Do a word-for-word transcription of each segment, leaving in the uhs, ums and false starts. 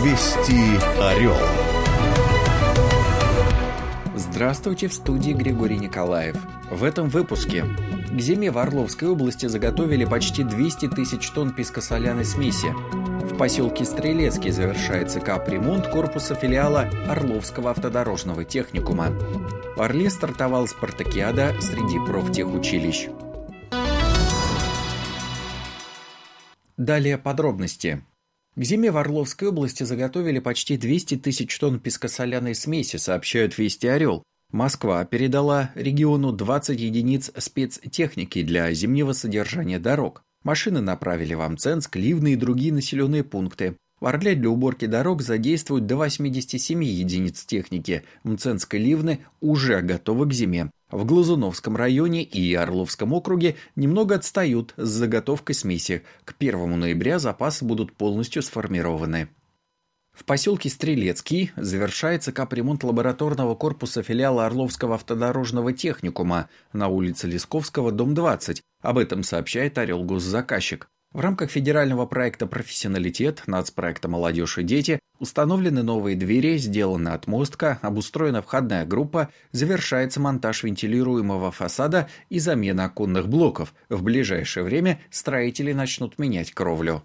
Вести Орел. Здравствуйте, в студии Григорий Николаев. В этом выпуске. К зиме в Орловской области заготовили почти двести тысяч тонн пескосоляной смеси. В поселке Стрелецкий завершается капремонт корпуса филиала Орловского автодорожного техникума. В Орле стартовала спартакиада среди профтехучилищ. Далее подробности. К зиме в Орловской области заготовили почти двести тысяч тонн пескосоляной смеси, сообщают Вести Орел. Москва передала региону двадцать единиц спецтехники для зимнего содержания дорог. Машины направили в Амценск, Ливны и другие населенные пункты. В Орле для уборки дорог задействуют до восемьдесят семь единиц техники. Мценск и Ливны уже готовы к зиме. В Глазуновском районе и Орловском округе немного отстают с заготовкой смеси. К первому ноября запасы будут полностью сформированы. В поселке Стрелецкий завершается капремонт лабораторного корпуса филиала Орловского автодорожного техникума на улице Лесковского, дом двадцать. Об этом сообщает Орел-Госзаказчик. В рамках федерального проекта «Профессионалитет» нацпроекта «Молодежь и дети» установлены новые двери, сделана отмостка, обустроена входная группа, завершается монтаж вентилируемого фасада и замена оконных блоков. В ближайшее время строители начнут менять кровлю.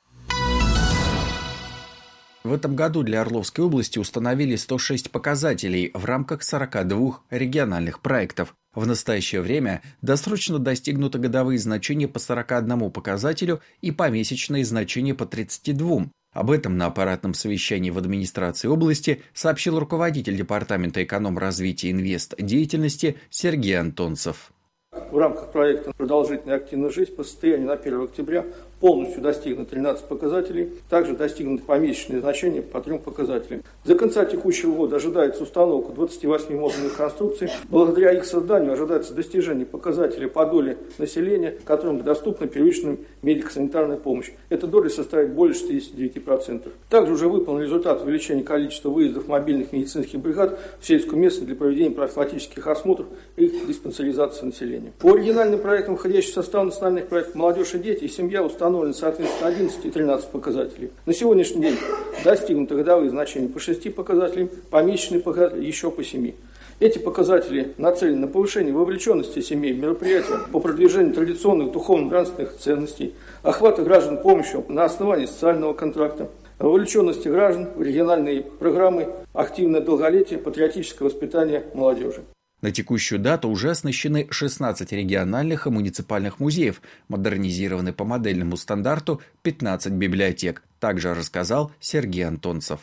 В этом году для Орловской области установили сто шесть показателей в рамках сорока двух региональных проектов. В настоящее время досрочно достигнуты годовые значения по сорока одному показателю и помесячные значения по тридцати двум. Об этом на аппаратном совещании в администрации области сообщил руководитель департамента эконом-развития и инвест-деятельности Сергей Антонцев. В рамках проекта «Продолжительная активная жизнь» по состоянию на первое октября полностью достигнуто тринадцать показателей, также достигнуты помесячные значения по трем показателям. До конца текущего года ожидается установка двадцати восьми модульных конструкций. Благодаря их созданию ожидается достижение показателя по доле населения, которым доступна первичная медико-санитарная помощь. Эта доля составит более шестидесяти девяти процентов. Также уже выполнен результат увеличения количества выездов мобильных медицинских бригад в сельскую местность для проведения профилактических осмотров и диспансеризации населения. По региональным проектам, входящим в состав национальных проектов «Молодежь и дети» и «Семья», установлены соответственно одиннадцать и тринадцать показателей. На сегодняшний день достигнуты годовые значения по шести показателям, помесячные показатели еще по семи. Эти показатели нацелены на повышение вовлеченности семей в мероприятия по продвижению традиционных духовно-нравственных ценностей, охвата граждан помощью на основании социального контракта, вовлеченности граждан в региональные программы «Активное долголетие», патриотическое воспитание молодежи. На текущую дату уже оснащены шестнадцать региональных и муниципальных музеев, модернизированы по модельному стандарту пятнадцать библиотек, также рассказал Сергей Антонцев.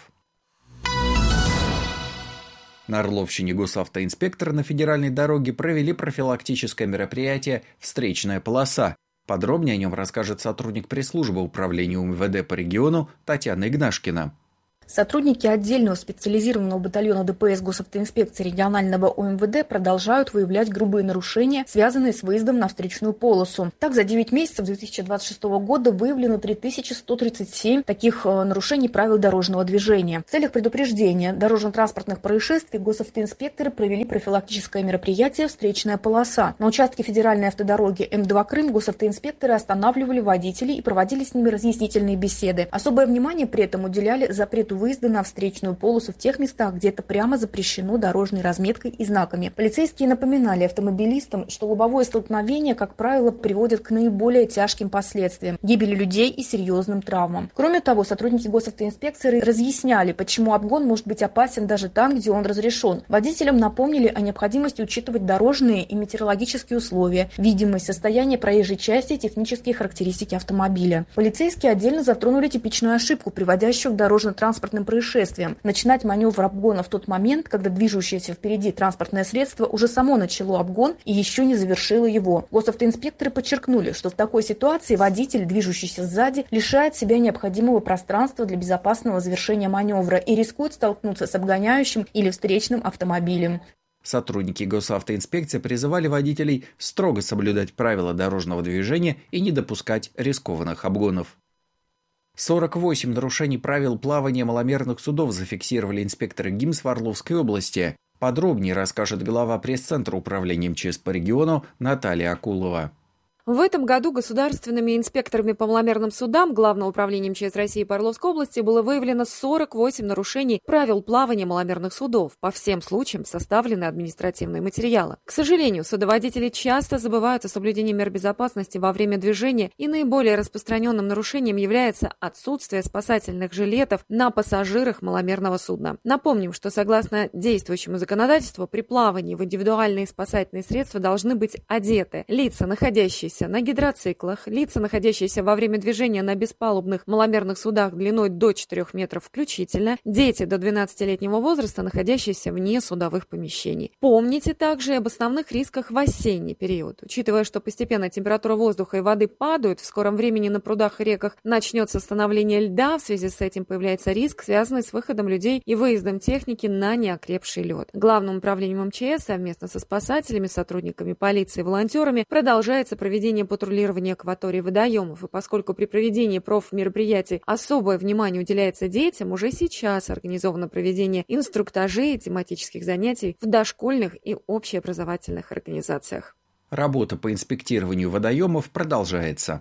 На Орловщине госавтоинспекторы на федеральной дороге провели профилактическое мероприятие «Встречная полоса». Подробнее о нем расскажет сотрудник пресс-службы управления УМВД по региону Татьяна Игнашкина. Сотрудники отдельного специализированного батальона ДПС госавтоинспекции регионального УМВД продолжают выявлять грубые нарушения, связанные с выездом на встречную полосу. Так, за девять месяцев две тысячи двадцать шестого года выявлено три тысячи сто тридцать семь таких нарушений правил дорожного движения. В целях предупреждения дорожно-транспортных происшествий госавтоинспекторы провели профилактическое мероприятие «Встречная полоса». На участке федеральной автодороги эм два Крым госавтоинспекторы останавливали водителей и проводили с ними разъяснительные беседы. Особое внимание при этом уделяли запрету выезда на встречную полосу в тех местах, где это прямо запрещено дорожной разметкой и знаками. Полицейские напоминали автомобилистам, что лобовое столкновение, как правило, приводит к наиболее тяжким последствиям – гибели людей и серьезным травмам. Кроме того, сотрудники госавтоинспекции разъясняли, почему обгон может быть опасен даже там, где он разрешен. Водителям напомнили о необходимости учитывать дорожные и метеорологические условия, видимость состояния проезжей части и технические характеристики автомобиля. Полицейские отдельно затронули типичную ошибку, приводящую к дорожно-транспортным происшествиям. Начинать маневр обгона в тот момент, когда движущееся впереди транспортное средство уже само начало обгон и еще не завершило его. Госавтоинспекторы подчеркнули, что в такой ситуации водитель, движущийся сзади, лишает себя необходимого пространства для безопасного завершения маневра и рискует столкнуться с обгоняющим или встречным автомобилем. Сотрудники госавтоинспекции призывали водителей строго соблюдать правила дорожного движения и не допускать рискованных обгонов. сорок восемь нарушений правил плавания маломерных судов зафиксировали инспекторы ГИМС в Орловской области. Подробнее расскажет глава пресс-центра управления МЧС по региону Наталья Акулова. В этом году государственными инспекторами по маломерным судам Главного управления эм че эс России по Орловской области было выявлено сорок восемь нарушений правил плавания маломерных судов. По всем случаям составлены административные материалы. К сожалению, судоводители часто забывают о соблюдении мер безопасности во время движения, и наиболее распространенным нарушением является отсутствие спасательных жилетов на пассажирах маломерного судна. Напомним, что согласно действующему законодательству, при плавании в индивидуальные спасательные средства должны быть одеты лица, находящиеся на гидроциклах, лица, находящиеся во время движения на беспалубных маломерных судах длиной до четырёх метров включительно, дети до двенадцатилетнего возраста, находящиеся вне судовых помещений. Помните также об основных рисках в осенний период. Учитывая, что постепенно температура воздуха и воды падают, в скором времени на прудах и реках начнется становление льда, в связи с этим появляется риск, связанный с выходом людей и выездом техники на неокрепший лед. Главным управлением эм че эс совместно со спасателями, сотрудниками полиции и волонтерами продолжается проведение патрулирования акваторий водоемов, и поскольку при проведении профмероприятий особое внимание уделяется детям, уже сейчас организовано проведение инструктажей и тематических занятий в дошкольных и общеобразовательных организациях. Работа по инспектированию водоемов продолжается.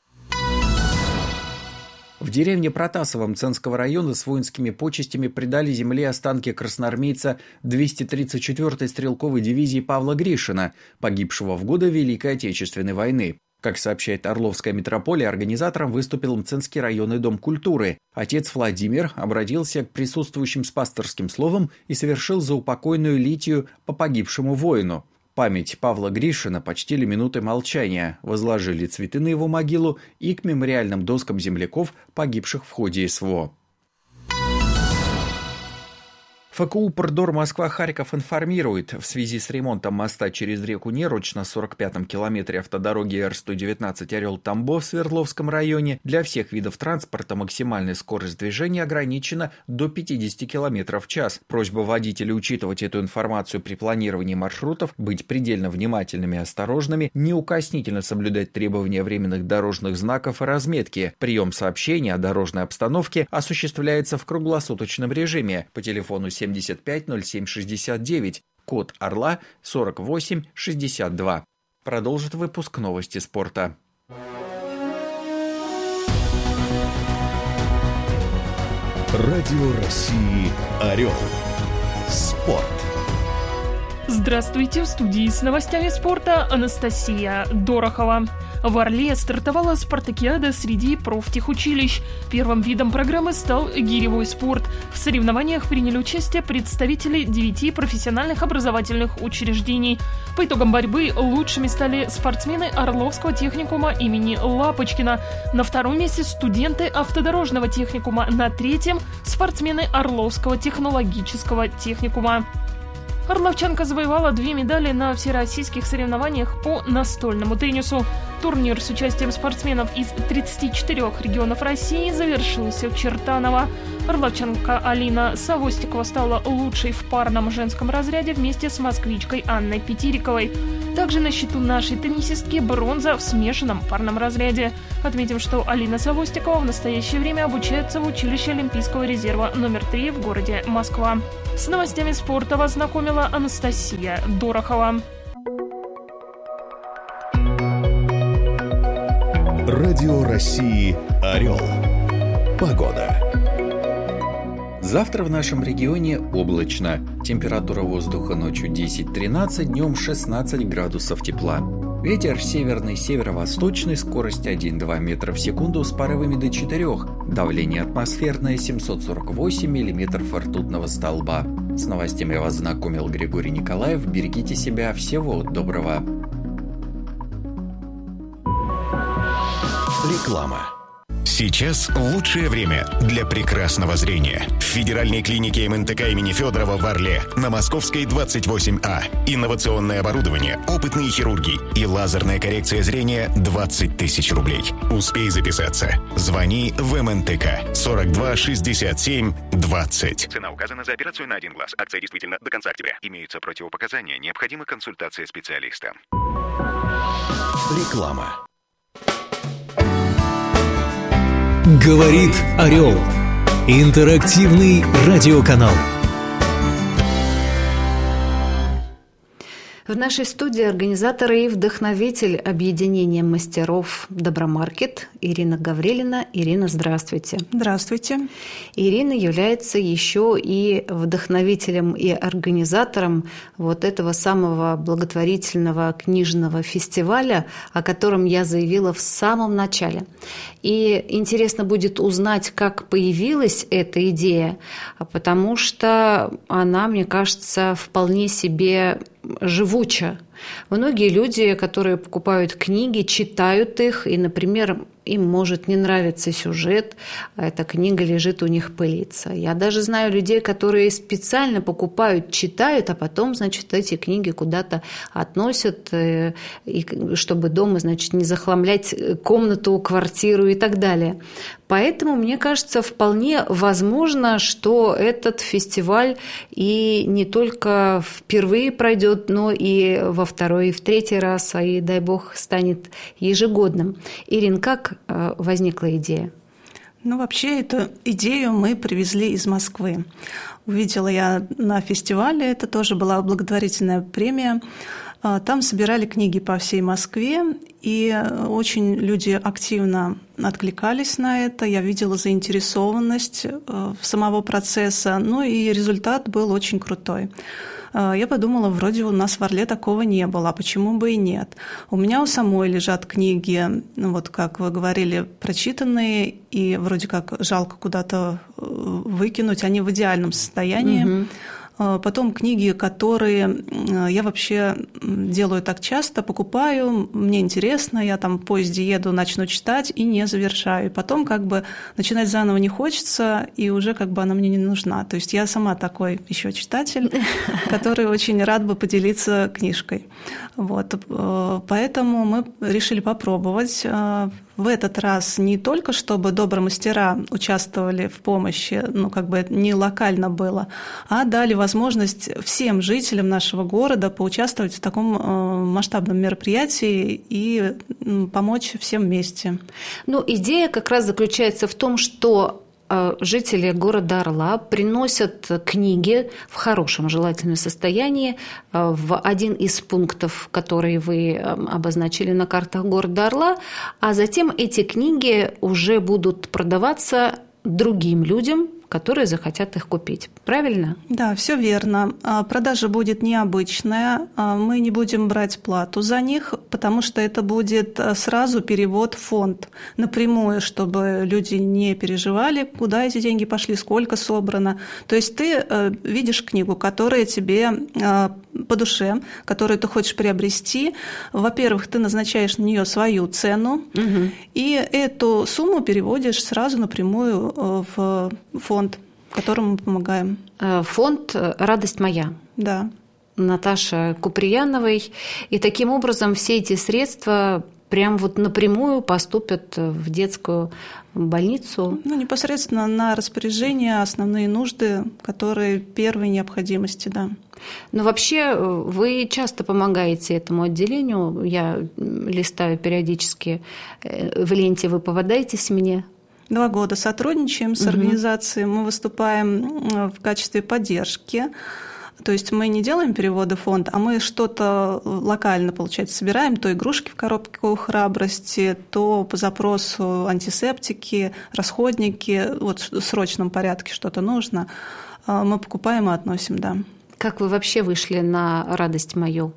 В деревне Протасово Мценского района с воинскими почестями предали земле останки красноармейца двести тридцать четвёртой стрелковой дивизии Павла Гришина, погибшего в годы Великой Отечественной войны. Как сообщает Орловская митрополия, организатором выступил Мценский районный дом культуры. Отец Владимир обратился к присутствующим с пасторским словом и совершил заупокойную литию по погибшему воину. Память Павла Гришина почтили минутой молчания, возложили цветы на его могилу и к мемориальным доскам земляков, погибших в ходе эс вэ о. эф ка у «Прдор Москва-Харьков» информирует, в связи с ремонтом моста через реку Неруч на сорок пятом километре автодороги эр сто девятнадцать Орел-Тамбов в Свердловском районе для всех видов транспорта максимальная скорость движения ограничена до пятидесяти километров в час. Просьба водителей учитывать эту информацию при планировании маршрутов, быть предельно внимательными и осторожными, неукоснительно соблюдать требования временных дорожных знаков и разметки. Прием сообщений о дорожной обстановке осуществляется в круглосуточном режиме по телефону семь семьдесят пять ноль семь шестьдесят девять, код Орла сорок восемь шестьдесят два. Продолжит выпуск новости спорта. Радио России «Орел». Спорт. Здравствуйте, в студии с новостями спорта Анастасия Дорохова. В Орле стартовала спартакиада среди профтехучилищ. Первым видом программы стал гиревой спорт. В соревнованиях приняли участие представители девяти профессиональных образовательных учреждений. По итогам борьбы лучшими стали спортсмены Орловского техникума имени Лапочкина. На втором месте студенты автодорожного техникума. На третьем – спортсмены Орловского технологического техникума. Орловчанка завоевала две медали на всероссийских соревнованиях по настольному теннису. Турнир с участием спортсменов из тридцати четырёх регионов России завершился в Чертаново. Орловчанка Алина Савостикова стала лучшей в парном женском разряде вместе с москвичкой Анной Петириковой. Также на счету нашей теннисистки бронза в смешанном парном разряде. Отметим, что Алина Савостикова в настоящее время обучается в училище Олимпийского резерва номер три в городе Москва. С новостями спорта вас знакомила Анастасия Дорохова. Радио России «Орел». Погода. Завтра в нашем регионе облачно. Температура воздуха ночью десять-тринадцать, днем шестнадцать градусов тепла. Ветер северный, северо-восточный, скорость один-два метра в секунду с порывами до четырёх. Давление атмосферное семьсот сорок восемь миллиметров ртутного столба. С новостями вас знакомил Григорий Николаев. Берегите себя. Всего доброго. Реклама. Сейчас лучшее время для прекрасного зрения. В федеральной клинике эм эн тэ ка имени Федорова в Орле на Московской двадцать восемь А. Инновационное оборудование, опытные хирурги и лазерная коррекция зрения двадцать тысяч рублей. Успей записаться. Звони в эм эн тэ ка сорок два шестьдесят семь двадцать. Цена указана за операцию на один глаз. Акция действительно до конца октября. Имеются противопоказания. Необходима консультация специалиста. Реклама. Говорит Орел. Интерактивный радиоканал. В нашей студии организатор и вдохновитель объединения мастеров «Добромаркет» Ирина Гаврилина. Ирина, здравствуйте. Здравствуйте. Ирина является еще и вдохновителем и организатором вот этого самого благотворительного книжного фестиваля, о котором я заявила в самом начале. И интересно будет узнать, как появилась эта идея, потому что она, мне кажется, вполне себе живуча. Многие люди, которые покупают книги, читают их, и, например, им может не нравиться сюжет, а эта книга лежит у них пылиться. Я даже знаю людей, которые специально покупают, читают, а потом, значит, эти книги куда-то относят, и, чтобы дома, значит, не захламлять комнату, квартиру и так далее. Поэтому, мне кажется, вполне возможно, что этот фестиваль и не только впервые пройдет, но и во второй, и в третий раз, а и, дай бог, станет ежегодным. Ирин, как возникла идея? Ну, вообще, эту идею мы привезли из Москвы. Увидела я на фестивале, это тоже была благотворительная премия. Там собирали книги по всей Москве, и очень люди активно откликались на это. Я видела заинтересованность в самого процесса, ну и результат был очень крутой. Я подумала, вроде у нас в Орле такого не было, а почему бы и нет? У меня у самой лежат книги, вот как вы говорили, прочитанные, и вроде как жалко куда-то выкинуть, они в идеальном состоянии. Угу. Потом книги, которые я вообще делаю так часто, покупаю, мне интересно, я там в поезде еду, начну читать и не завершаю. И потом как бы начинать заново не хочется, и уже как бы она мне не нужна. То есть я сама такой еще читатель, который очень рад бы поделиться книжкой. Вот. Поэтому мы решили попробовать. В этот раз не только чтобы добромастера участвовали в помощи, ну как бы не локально было, а дали возможность всем жителям нашего города поучаствовать в таком масштабном мероприятии и помочь всем вместе. Ну, идея как раз заключается в том, что жители города Орла приносят книги в хорошем желательном состоянии в один из пунктов, которые вы обозначили на картах города Орла, а затем эти книги уже будут продаваться другим людям, которые захотят их купить. Правильно? Да, все верно. Продажа будет необычная. Мы не будем брать плату за них, потому что это будет сразу перевод в фонд напрямую, чтобы люди не переживали, куда эти деньги пошли, сколько собрано. То есть ты видишь книгу, которая тебе по душе, которую ты хочешь приобрести. Во-первых, ты назначаешь на нее свою цену, угу. и эту сумму переводишь сразу напрямую в фонд, которому мы помогаем. Фонд «Радость моя». Да. Наташи Куприяновой. И таким образом все эти средства прям вот напрямую поступят в детскую больницу? Ну, непосредственно на распоряжение, основные нужды, которые первой необходимости, да. Но вообще вы часто помогаете этому отделению. Я листаю периодически в ленте, вы попадаетесь мне. Два года сотрудничаем с угу. организацией, мы выступаем в качестве поддержки. То есть мы не делаем переводы в фонд, а мы что-то локально, получается, собираем, то игрушки в коробку храбрости, то по запросу антисептики, расходники, вот в срочном порядке что-то нужно. Мы покупаем и относим, да. Как вы вообще вышли на «Радость мою»?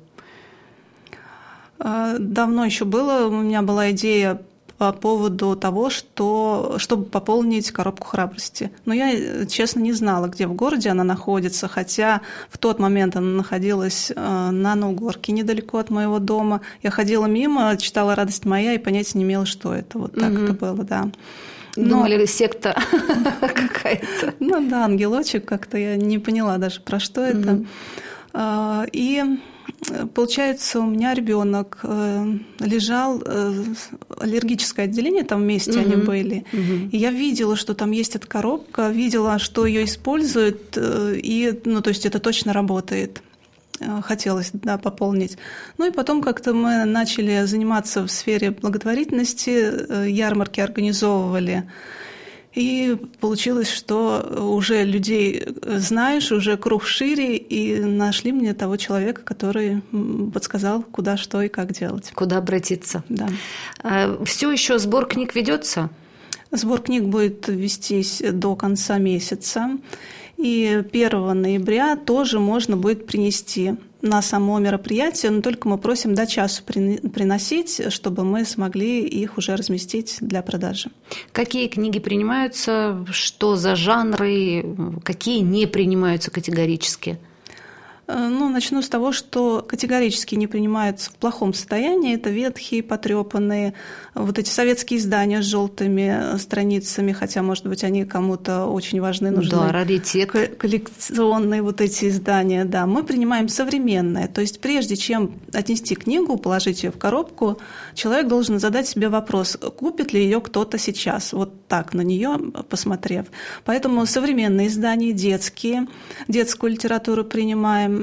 Давно еще было, у меня была идея по поводу того, что, чтобы пополнить коробку храбрости. Но я, честно, не знала, где в городе она находится, хотя в тот момент она находилась на Наугорке, недалеко от моего дома. Я ходила мимо, читала «Радость моя» и понятия не имела, что это. Вот так mm-hmm. это было, да. Думали, Но... секта какая-то. Ну да, ангелочек как-то, я не поняла даже, про что это. И получается, у меня ребенок лежал, аллергическое отделение, там вместе uh-huh. они были, uh-huh. и я видела, что там есть эта коробка, видела, что ее используют, и, ну, то есть это точно работает. Хотелось, да, пополнить. Ну и потом как-то мы начали заниматься в сфере благотворительности, ярмарки организовывали. И получилось, что уже людей знаешь, уже круг шире, и нашли мне того человека, который подсказал, куда, что и как делать. Куда обратиться. Да. Все еще сбор книг ведется? Сбор книг будет вестись до конца месяца. И первого ноября тоже можно будет принести на само мероприятие, но только мы просим до часу приносить, чтобы мы смогли их уже разместить для продажи. Какие книги принимаются, что за жанры, какие не принимаются категорически? Ну, начну с того, что категорически не принимаются в плохом состоянии. Это ветхие, потрепанные, вот эти советские издания с желтыми страницами, хотя, может быть, они кому-то очень важны, нужны. Да, раритет. Коллекционные вот эти издания, да. Мы принимаем современное. То есть прежде чем отнести книгу, положить ее в коробку, человек должен задать себе вопрос, купит ли ее кто-то сейчас, вот так, на нее посмотрев. Поэтому современные издания, детские, детскую литературу принимаем,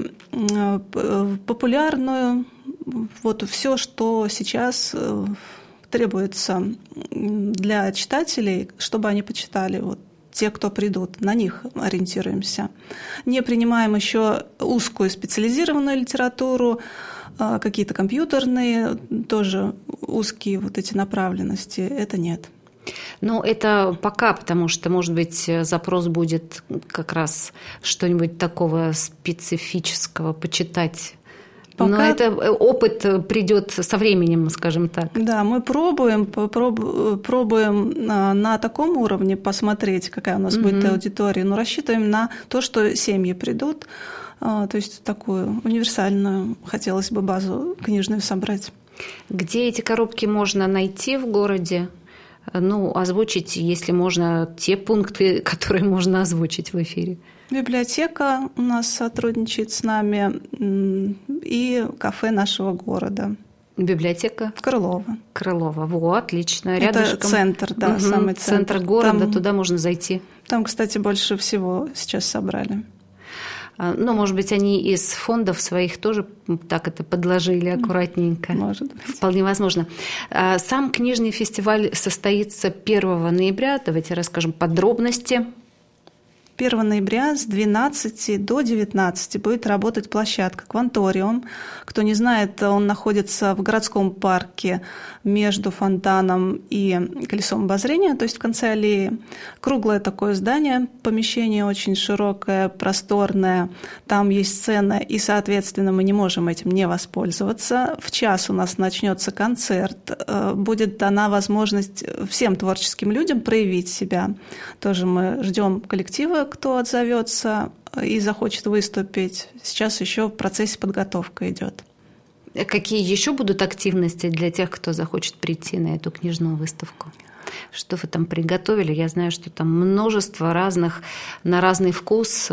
популярную, вот все, что сейчас требуется для читателей, чтобы они почитали, вот те, кто придут, на них ориентируемся. Не принимаем еще узкую специализированную литературу, какие-то компьютерные, тоже узкие вот эти направленности, это нет. Ну, это пока, потому что, может быть, запрос будет как раз что-нибудь такого специфического почитать. Пока... Но это опыт придет со временем, скажем так. Да, мы пробуем, пробуем на таком уровне посмотреть, какая у нас угу. будет аудитория, но рассчитываем на то, что семьи придут, то есть такую универсальную, хотелось бы базу книжную собрать. Где эти коробки можно найти в городе? Ну, озвучить, если можно, те пункты, которые можно озвучить в эфире. Библиотека у нас сотрудничает с нами и кафе нашего города. Библиотека? Крылова. Крылова. Во, отлично. Это рядышком. Центр, да, угу. самый центр. Центр города, там, туда можно зайти. Там, кстати, больше всего сейчас собрали. Ну, может быть, они из фондов своих тоже так это подложили аккуратненько. Может быть. Вполне возможно. Сам книжный фестиваль состоится первого ноября. Давайте расскажем подробности. первого ноября с двенадцати до девятнадцати будет работать площадка «Кванториум». Кто не знает, он находится в городском парке между фонтаном и колесом обозрения, то есть в конце аллеи. Круглое такое здание, помещение очень широкое, просторное. Там есть сцена, и, соответственно, мы не можем этим не воспользоваться. В час у нас начнется концерт. Будет дана возможность всем творческим людям проявить себя. Тоже мы ждем коллектива, кто отзовется и захочет выступить. Сейчас еще в процессе подготовка идет. Какие еще будут активности для тех, кто захочет прийти на эту книжную выставку? Что вы там приготовили? Я знаю, что там множество разных, на разный вкус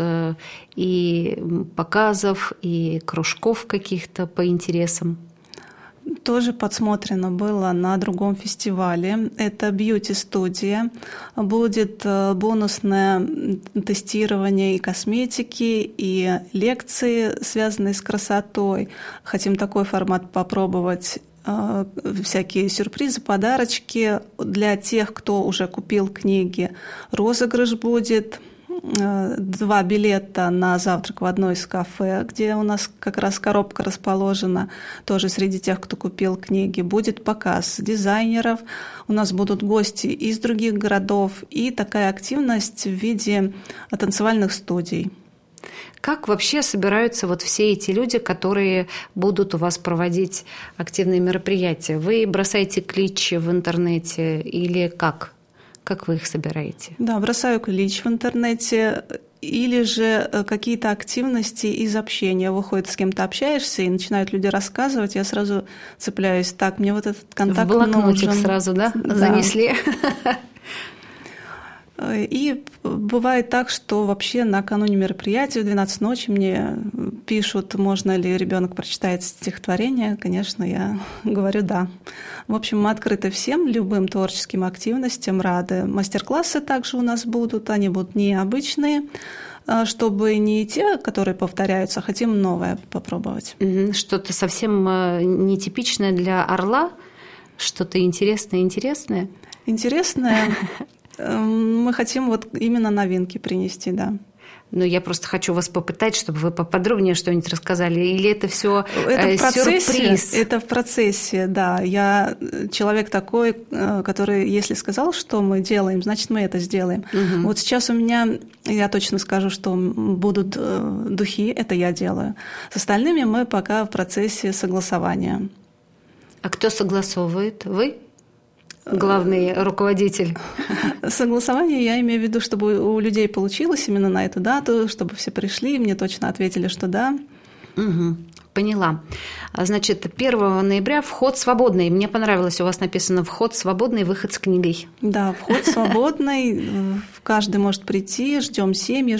и показов, и кружков каких-то по интересам. Тоже подсмотрено было на другом фестивале. Это бьюти-студия. Будет бонусное тестирование и косметики, и лекции, связанные с красотой. Хотим такой формат попробовать. Всякие сюрпризы, подарочки для тех, кто уже купил книги. Розыгрыш будет. Два билета на завтрак в одно из кафе, где у нас как раз коробка расположена, тоже среди тех, кто купил книги. Будет показ дизайнеров, у нас будут гости из других городов и такая активность в виде танцевальных студий. Как вообще собираются вот все эти люди, которые будут у вас проводить активные мероприятия? Вы бросаете клич в интернете или как? Как вы их собираете? Да, бросаю клич в интернете или же какие-то активности из общения. Выходит, с кем-то общаешься, и начинают люди рассказывать, я сразу цепляюсь. Так, мне вот этот контакт нужен. В блокнотик сразу, да, да. занесли? И бывает так, что вообще накануне мероприятия в двенадцать ночи мне пишут, можно ли ребенок прочитает стихотворение. Конечно, я говорю «да». В общем, мы открыты всем, любым творческим активностям, рады. Мастер-классы также у нас будут, они будут необычные, чтобы не те, которые повторяются, а хотим новое попробовать. Что-то совсем нетипичное для «Орла», что-то интересное-интересное? Интересное... Мы хотим вот именно новинки принести, да. Но я просто хочу вас попытать, чтобы вы поподробнее что-нибудь рассказали. Или это все это в процессе, сюрприз? Это в процессе, да. Я человек такой, который, если сказал, что мы делаем, значит, мы это сделаем. Угу. Вот сейчас у меня, я точно скажу, что будут духи, это я делаю. С остальными мы пока в процессе согласования. А кто согласовывает? Вы? Главный руководитель. Согласование я имею в виду, чтобы у людей получилось именно на эту дату, чтобы все пришли, и мне точно ответили, что да. Угу. Поняла. Значит, первого ноября вход свободный. Мне понравилось, у вас написано «вход свободный, выход с книгой». Да, вход свободный, каждый может прийти, ждем семьи,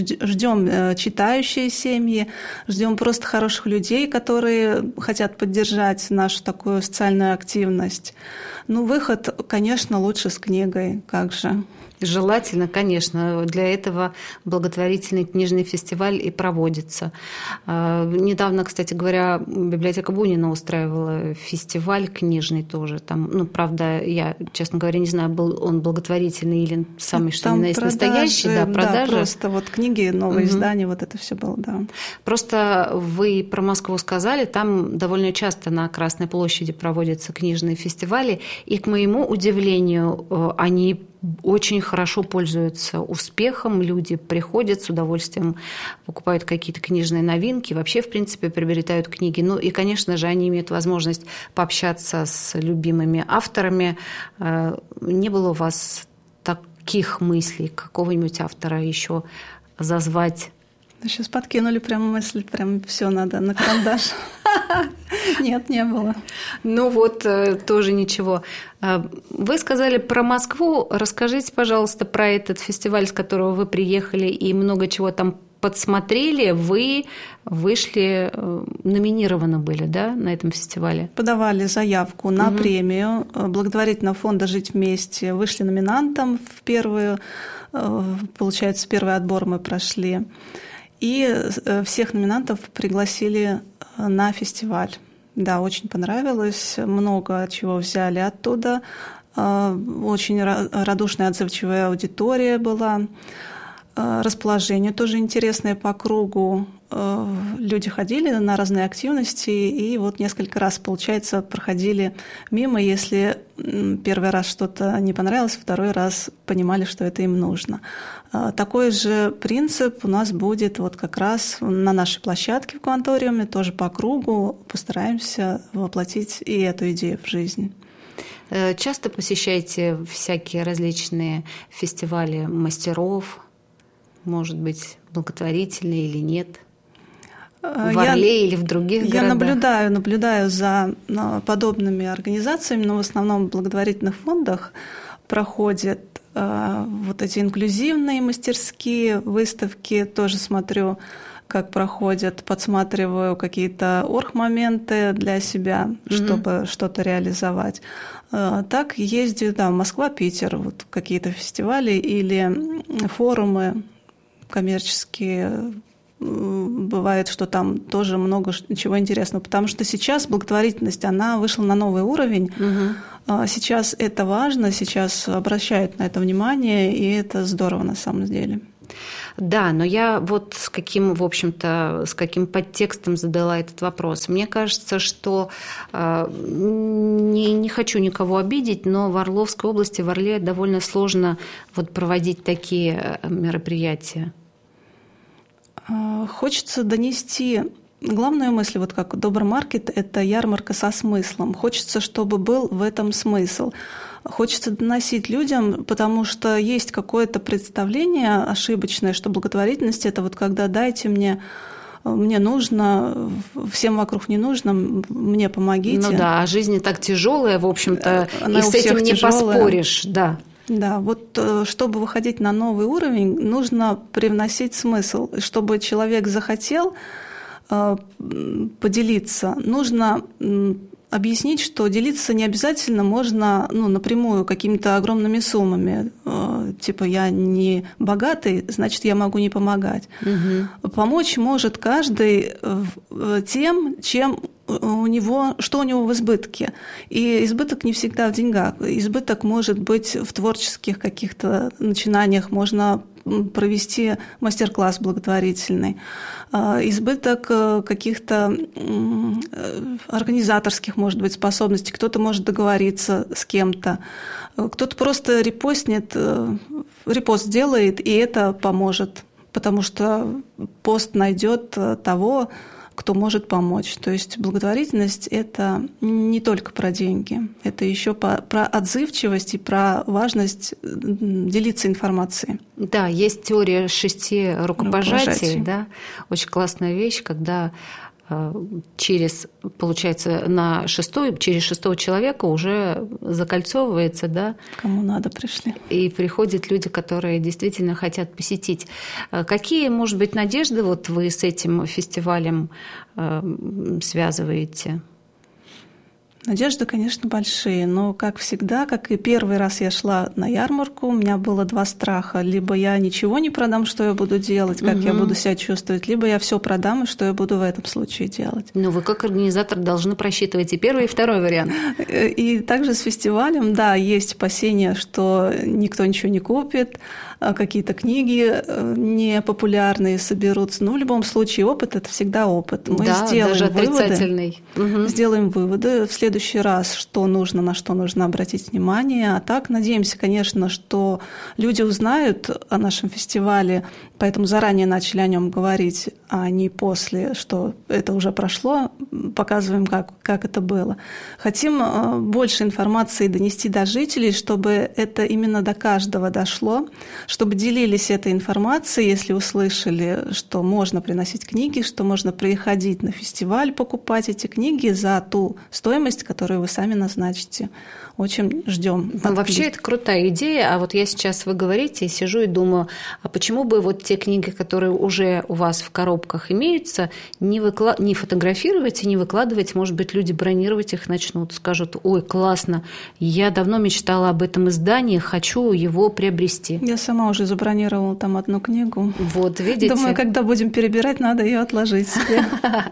ждем читающие семьи, ждем просто хороших людей, которые хотят поддержать нашу такую социальную активность. Ну, выход, конечно, лучше с книгой, как же. Желательно, конечно. Для этого благотворительный книжный фестиваль и проводится. Недавно, кстати говоря, библиотека Бунина устраивала фестиваль книжный тоже. Там, ну, правда, я, честно говоря, не знаю, был он благотворительный или самый, что ни на есть, настоящий. Да, продажи. Да, просто вот книги, новые угу. издания, вот это все было, да. Просто вы про Москву сказали, там довольно часто на Красной площади проводятся книжные фестивали, и, к моему удивлению, они очень хорошо пользуются успехом, люди приходят с удовольствием, покупают какие-то книжные новинки, вообще, в принципе, приобретают книги. Ну и, конечно же, они имеют возможность пообщаться с любимыми авторами. Не было у вас таких мыслей, какого-нибудь автора еще зазвать? Сейчас подкинули прям мысль, прям все надо на карандаш. Нет, не было. Ну вот, тоже ничего. Вы сказали про Москву. Расскажите, пожалуйста, про этот фестиваль, с которого вы приехали и много чего там подсмотрели. Вы вышли, номинированы были, да, на этом фестивале? Подавали заявку на угу. премию благотворительного фонда «Жить вместе». Вышли номинантом в первую, получается, первый отбор мы прошли. И всех номинантов пригласили на фестиваль. Да, очень понравилось, много чего взяли оттуда. Очень радушная, отзывчивая аудитория была. Расположение тоже интересное по кругу. Люди ходили на разные активности, и вот несколько раз, получается, проходили мимо. Если первый раз что-то не понравилось, второй раз понимали, что это им нужно. Такой же принцип у нас будет вот как раз на нашей площадке в кванториуме, тоже по кругу. Постараемся воплотить и эту идею в жизнь. Часто посещаете всякие различные фестивали мастеров, может быть, благотворительные или нет? В Орле я, или в других я городах? Я наблюдаю, наблюдаю за подобными организациями, но в основном в благотворительных фондах проходят э, вот эти инклюзивные мастерские выставки. Тоже смотрю, как проходят, подсматриваю какие-то оргмоменты для себя, mm-hmm. чтобы что-то реализовать. Э, так ездю, да, Москва, Питер, вот какие-то фестивали или форумы коммерческие. Бывает, что там тоже много чего интересного, потому что сейчас благотворительность, она вышла на новый уровень. Угу. Сейчас это важно, сейчас обращают на это внимание, и это здорово на самом деле. Да, но я вот с каким, в общем-то, с каким подтекстом задала этот вопрос. Мне кажется, что э, не, не хочу никого обидеть, но в Орловской области, в Орле довольно сложно вот проводить такие мероприятия. Хочется донести главную мысль, вот как Добромаркет – это ярмарка со смыслом. Хочется, чтобы был в этом смысл. Хочется доносить людям, потому что есть какое-то представление ошибочное, что благотворительность – это вот когда дайте мне, мне нужно, всем вокруг не нужно, мне помогите. Ну да, а жизнь так тяжелая, в общем-то, Она и с этим не тяжелая. Поспоришь, да. Да, вот чтобы выходить на новый уровень, нужно привносить смысл. Чтобы человек захотел поделиться, нужно объяснить, что делиться не обязательно можно, ну, напрямую какими-то огромными суммами. Типа я не богатый, значит, я могу не помогать. Угу. Помочь может каждый тем, чем у него, что у него в избытке. И избыток не всегда в деньгах. Избыток может быть в творческих каких-то начинаниях. Можно провести мастер-класс благотворительный. Избыток каких-то организаторских, может быть, способностей. Кто-то может договориться с кем-то. Кто-то просто репостнет, репост делает, и это поможет, потому что пост найдет того, кто может помочь. То есть благотворительность – это не только про деньги, это еще про отзывчивость и про важность делиться информацией. Да, есть теория шести рукопожатий, рукопожатий. Да? Очень классная вещь, когда через, получается, на шестой, через шестого человека уже закольцовывается, да? Кому надо пришли. И приходят люди, которые действительно хотят посетить. Какие, может быть, надежды вот вы с этим фестивалем связываете? Надежды, конечно, большие, но, как всегда, как и первый раз я шла на ярмарку, у меня было два страха. Либо я ничего не продам, что я буду делать, как угу. я буду себя чувствовать, либо я все продам, и что я буду в этом случае делать. Но вы как организатор должны просчитывать и первый, и второй вариант. И также с фестивалем, да, есть опасения, что никто ничего не купит, какие-то книги непопулярные соберутся. Но в любом случае опыт – это всегда опыт. Мы да, сделаем даже отрицательный. Выводы, угу. Сделаем выводы в следующий раз, что нужно, на что нужно обратить внимание. А так надеемся, конечно, что люди узнают о нашем фестивале, поэтому заранее начали о нем говорить, а не после, что это уже прошло, показываем, как, как это было. Хотим больше информации донести до жителей, чтобы это именно до каждого дошло, чтобы делились этой информацией, если услышали, что можно приносить книги, что можно приходить на фестиваль, покупать эти книги за ту стоимость, которую вы сами назначите. Очень ждем. Ну, вообще это крутая идея, а вот я сейчас, вы говорите, сижу и думаю, а почему бы вот те книги, которые уже у вас в коробках имеются, не, выкла... не фотографировать и не выкладывать, может быть, люди бронировать их начнут, скажут, ой, классно, я давно мечтала об этом издании, хочу его приобрести. Я сама уже забронировала там одну книгу. Вот, видите? Думаю, когда будем перебирать, надо ее отложить себе.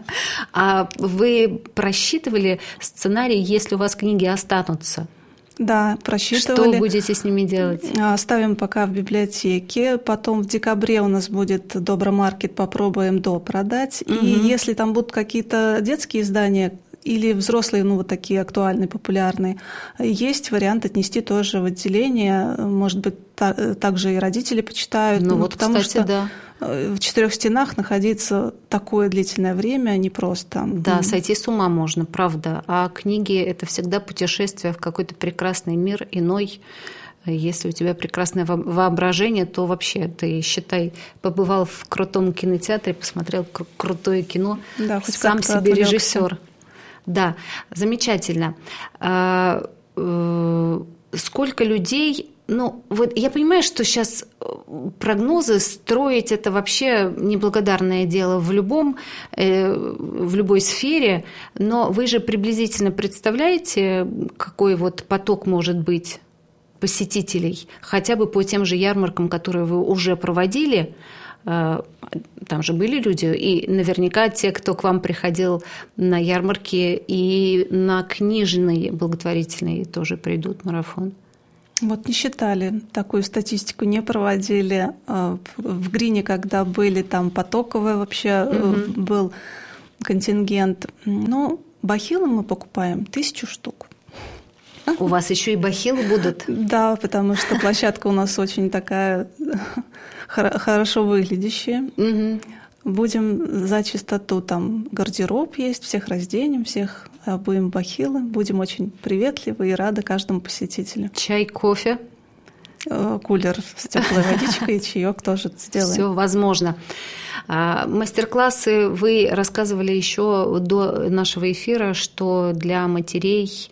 А вы просчитывали сценарий, если у вас книги останутся? Да, просчитывали. Что будете с ними делать? Оставим пока в библиотеке. Потом в декабре у нас будет Добромаркет, попробуем допродать. Угу. И если там будут какие-то детские издания или взрослые, ну вот такие актуальные, популярные, есть вариант отнести тоже в отделение. Может быть, та, также и родители почитают. Ну, ну вот, потому кстати, что да. В четырех стенах находиться такое длительное время непросто. Да, сойти с ума можно, правда. А книги – это всегда путешествие в какой-то прекрасный мир, иной. Если у тебя прекрасное воображение, то вообще ты, считай, побывал в крутом кинотеатре, посмотрел кру- крутое кино, да, сам себе режиссер. Да, замечательно. А, э, сколько людей... Ну, вот я понимаю, что сейчас прогнозы строить – это вообще неблагодарное дело в любом, э, в любой сфере, но вы же приблизительно представляете, какой вот поток может быть посетителей, хотя бы по тем же ярмаркам, которые вы уже проводили. Там же были люди, и наверняка те, кто к вам приходил на ярмарки и на книжный благотворительный, тоже придут в марафон. Вот не считали, такую статистику не проводили. В Грине, когда были, там потоковый вообще угу. был контингент. Ну, бахилы мы покупаем тысячу штук. У вас еще и бахилы будут? Да, потому что площадка у нас очень такая хорошо выглядящая. Угу. Будем за чистоту, там гардероб есть, всех разденем, всех обуем бахилы. Будем очень приветливы и рады каждому посетителю. Чай, кофе? Кулер с теплой водичкой и чаек тоже сделаем. Все возможно. Мастер-классы вы рассказывали еще до нашего эфира, что для матерей,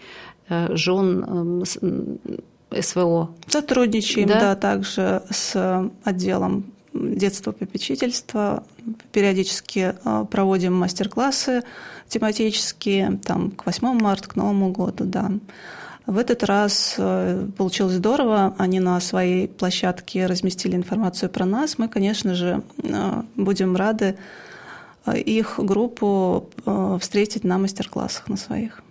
жен СВО. Сотрудничаем, да, да также с отделом детства попечительства. Периодически проводим мастер-классы тематические, там, к восьмому марта, к Новому году, да. В этот раз получилось здорово. Они на своей площадке разместили информацию про нас. Мы, конечно же, будем рады их группу встретить на мастер-классах на своих.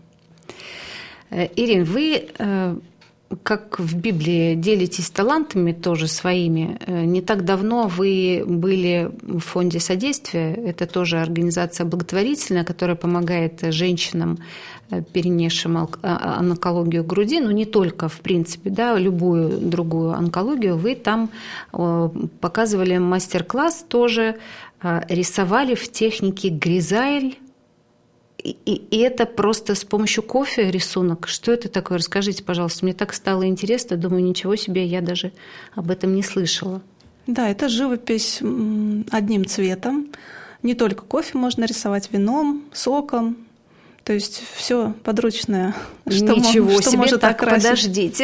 Ирин, вы, как в Библии, делитесь талантами тоже своими. Не так давно вы были в фонде содействия. Это тоже организация благотворительная, которая помогает женщинам, перенесшим онкологию груди, но не только, в принципе, да, любую другую онкологию. Вы там показывали мастер-класс тоже, рисовали в технике Гризайль. И, и это просто с помощью кофе рисунок. Что это такое? Расскажите, пожалуйста. Мне так стало интересно. Думаю, ничего себе, я даже об этом не слышала. Да, это живопись одним цветом. Не только кофе можно рисовать, вином, соком. То есть все подручное, что, ничего мо- что себе, может так, окрасить. Подождите.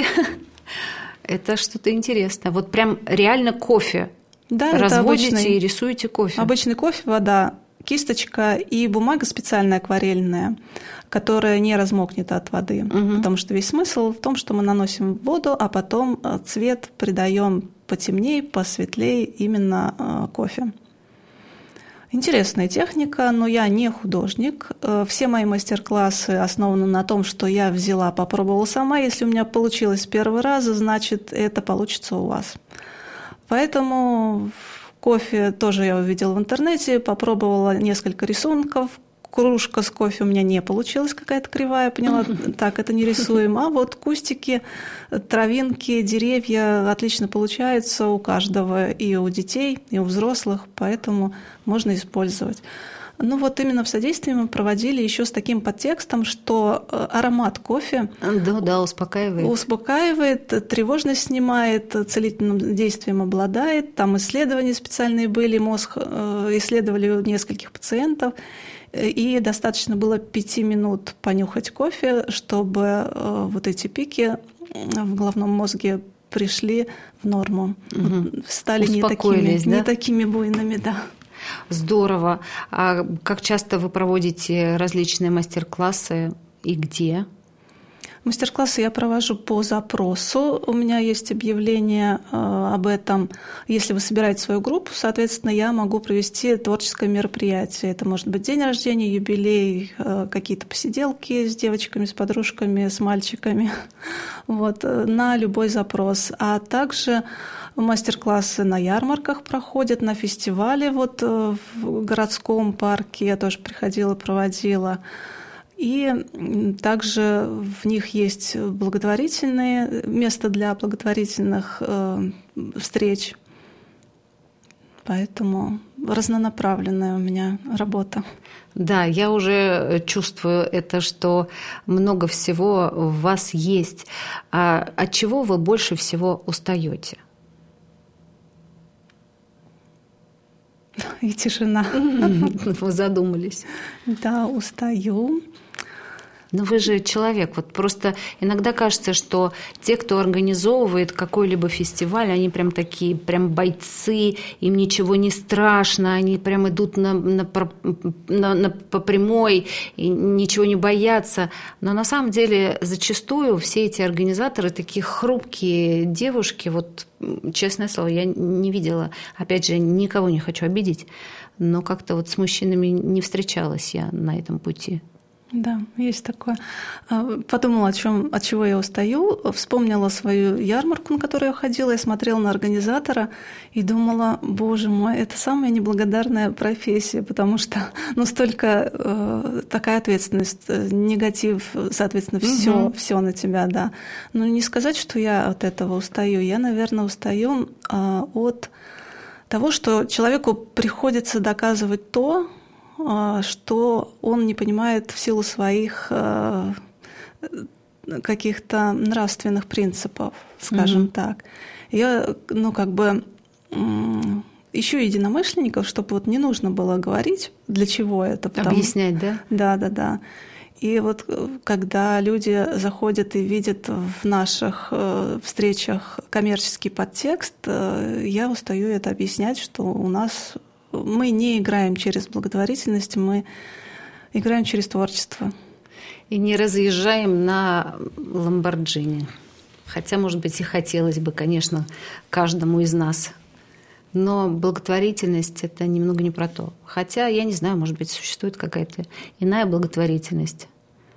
Это что-то интересное. Вот прям реально кофе. Да, разводите обычный, и рисуете кофе. Обычный кофе, вода, кисточка и бумага специальная акварельная, которая не размокнет от воды. Угу. Потому что весь смысл в том, что мы наносим воду, а потом цвет придаем потемнее, посветлее именно кофе. Интересная техника, но я не художник. Все мои мастер-классы основаны на том, что я взяла, попробовала сама. Если у меня получилось с первого раза, значит, это получится у вас. Поэтому кофе тоже я увидела в интернете, попробовала несколько рисунков. Кружка с кофе у меня не получилась, какая-то кривая, поняла, так, это не рисуем. А вот кустики, травинки, деревья отлично получаются у каждого, и у детей, и у взрослых, поэтому можно использовать. Ну вот именно в содействии мы проводили еще с таким подтекстом, что аромат кофе да, да, успокаивает. успокаивает, тревожность снимает, целительным действием обладает. Там исследования специальные были, мозг исследовали у нескольких пациентов. И достаточно было пяти минут понюхать кофе, чтобы вот эти пики в головном мозге пришли в норму. Угу. Стали не такими, да? не такими буйными, да. Здорово. А как часто вы проводите различные мастер-классы и где? Мастер-классы я провожу по запросу. У меня есть объявление об этом. Если вы собираете свою группу, соответственно, я могу провести творческое мероприятие. Это может быть день рождения, юбилей, какие-то посиделки с девочками, с подружками, с мальчиками. Вот, на любой запрос. А также мастер-классы на ярмарках проходят, на фестивале вот в городском парке я тоже приходила, проводила. И также в них есть благотворительные, место для благотворительных э, встреч. Поэтому разнонаправленная у меня работа. Да, я уже чувствую это, что много всего в вас есть. А от чего вы больше всего устаете? И тишина. Вы задумались. Да, устаю. Но вы же человек. Вот просто иногда кажется, что те, кто организовывает какой-либо фестиваль, они прям такие, прям бойцы, им ничего не страшно, они прям идут на, на, на, на, по прямой, и ничего не боятся. Но на самом деле зачастую все эти организаторы такие хрупкие девушки. Вот, честное слово, я не видела, опять же, никого не хочу обидеть, но как-то вот с мужчинами не встречалась я на этом пути. Да, есть такое. Подумала, о чем, от чего я устаю, вспомнила свою ярмарку, на которую я ходила, я смотрела на организатора и думала, боже мой, это самая неблагодарная профессия, потому что ну, столько э, такая ответственность, негатив, соответственно, все, угу. все на тебя, да. Но не сказать, что я от этого устаю. Я, наверное, устаю э, от того, что человеку приходится доказывать то, что он не понимает в силу своих каких-то нравственных принципов, скажем mm-hmm. так. Я, ну, как бы ищу единомышленников, чтобы вот не нужно было говорить, для чего это. Потому... Объяснять, да? Да, да, да. И вот когда люди заходят и видят в наших встречах коммерческий подтекст, я устаю это объяснять, что у нас... Мы не играем через благотворительность, мы играем через творчество. И не разъезжаем на Ламборджини. Хотя, может быть, и хотелось бы, конечно, каждому из нас Но благотворительность – это немного не про то. Хотя, я не знаю, может быть, существует какая-то иная благотворительность.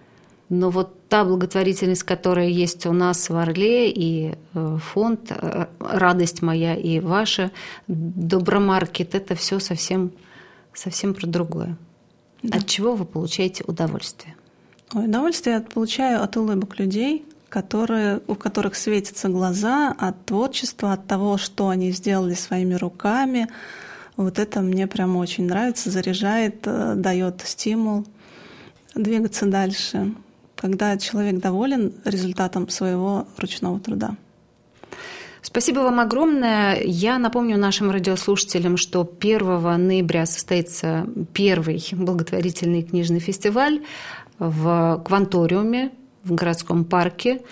Но вот та благотворительность, которая есть у нас в Орле, и фонд «Радость моя» и ваша, Добромаркет – это все совсем, совсем про другое. Да. От чего вы получаете удовольствие? Ой, удовольствие я получаю от улыбок людей, которые, у которых светятся глаза от творчества, от того, что они сделали своими руками. Вот это мне прям очень нравится, заряжает, дает стимул двигаться дальше, когда человек доволен результатом своего ручного труда. Спасибо вам огромное. Я напомню нашим радиослушателям, что первого ноября состоится первый благотворительный книжный фестиваль в Кванториуме, в городском парке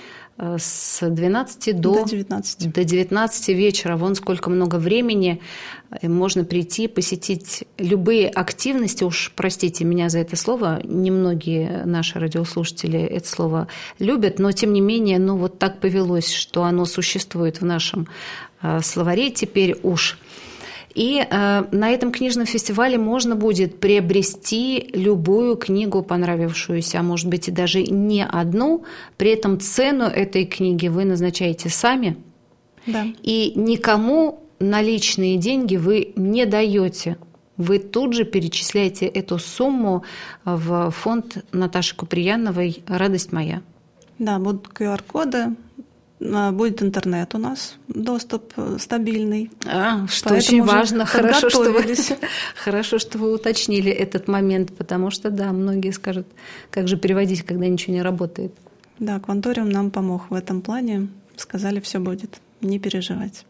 с двенадцати до, до девятнадцати. До девятнадцати вечера. Вон сколько много времени. Можно прийти, посетить любые активности. Уж простите меня за это слово. Немногие наши радиослушатели это слово любят, но тем не менее, ну вот так повелось, что оно существует в нашем словаре теперь уж. И э, на этом книжном фестивале можно будет приобрести любую книгу, понравившуюся, а может быть и даже не одну. При этом цену этой книги вы назначаете сами. Да. И никому наличные деньги вы не даете. Вы тут же перечисляете эту сумму в фонд Наташи Куприяновой «Радость моя». Да, будут ку ар-коды. Будет интернет у нас, доступ стабильный. А, что очень важно. Хорошо что, вы, хорошо, что вы уточнили этот момент, потому что, да, многие скажут, как же переводить, когда ничего не работает. Да, Кванториум нам помог в этом плане. Сказали, все будет, не переживать.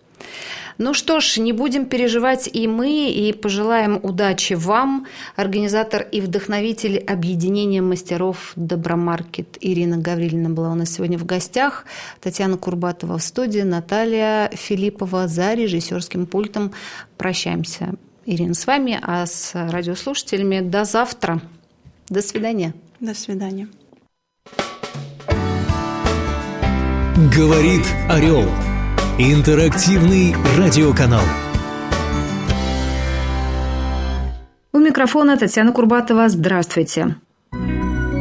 Ну что ж, не будем переживать и мы, и пожелаем удачи вам. Организатор и вдохновитель объединения мастеров Добромаркет Ирина Гаврилина была у нас сегодня в гостях. Татьяна Курбатова в студии, Наталья Филиппова за режиссерским пультом. Прощаемся, Ирина, с вами, а с радиослушателями до завтра. До свидания. До свидания. Говорит Орел. Интерактивный радиоканал. У микрофона Татьяна Курбатова. Здравствуйте.